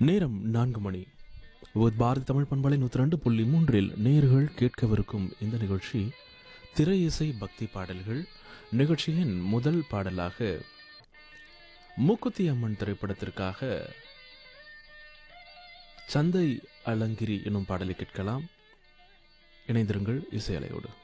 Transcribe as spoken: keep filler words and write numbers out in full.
நேரம் நான்கு மணி. பாரதி தமிழ் பண்பலை நூற்றி ரெண்டு புள்ளி மூன்றில் நேர்கள் கேட்கவிருக்கும் இந்த நிகழ்ச்சி திரை இசை பக்தி பாடல்கள். நிகழ்ச்சியின் முதல் பாடலாக மூக்குத்தி அம்மன் திரைப்படத்திற்காக சந்தை அலங்கிரி எனும் பாடலை கேட்கலாம். இணைந்திருங்கள் இசையலையோடு.